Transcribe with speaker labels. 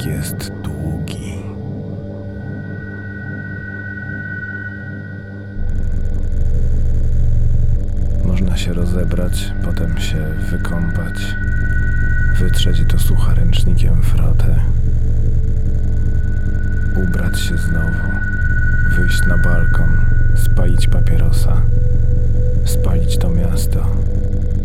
Speaker 1: Świat jest długi. Można się rozebrać, potem się wykąpać, wytrzeć do sucha ręcznikiem frotę, ubrać się znowu, wyjść na balkon, spalić papierosa, spalić to miasto